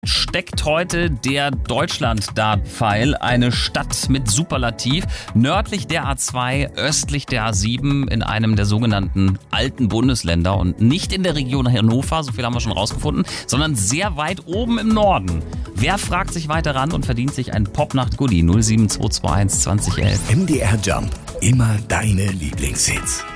steckt heute der Deutschland-Dartpfeil, eine Stadt mit Superlativ, nördlich der A2, östlich der A7 in einem der sogenannten alten Bundesländer und nicht in der Region Hannover, so viel haben wir schon rausgefunden, sondern sehr weit oben im Norden. Wer fragt sich weiter ran und verdient sich ein Popnacht-Goodie? 07221 2011. MDR Jump, immer deine Lieblingshits.